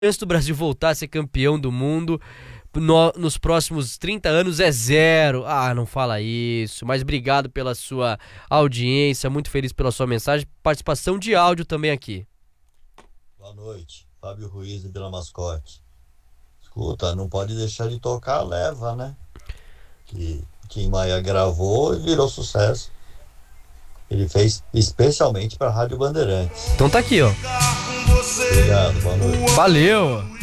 chance do Brasil voltar a ser campeão do mundo nos próximos 30 anos é zero. Ah, não fala isso. Mas obrigado pela sua audiência, muito feliz pela sua mensagem. Participação de áudio também aqui. Boa noite, Fábio Ruiz de Vila Mascote. Escuta, não pode deixar de tocar a Leva, né? Que Tim Maia gravou e virou sucesso. Ele fez especialmente para a Rádio Bandeirantes. Então tá aqui, ó. Obrigado, boa noite. Valeu!